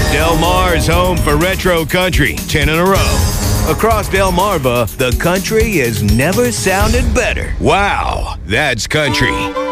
Del Mar's home for retro country, 10 in a row. Across Delmarva, the country has never sounded better. Wow, that's country.